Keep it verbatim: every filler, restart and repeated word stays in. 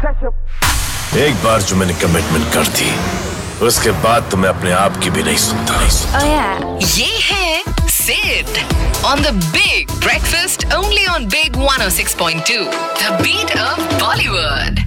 एक बार जो मैंने कमिटमेंट कर दी, उसके बाद तो मैं अपने आप की भी नहीं सुनता नहीं सुनता। Oh, yeah. ये है Sid on the Big Breakfast only on Big one oh six point two. The beat of Bollywood.